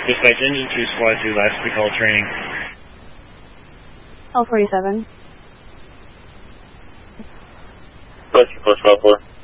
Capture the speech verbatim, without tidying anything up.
Dispatch engine two, squad two, last recall training. L forty-seven. Question for squad four.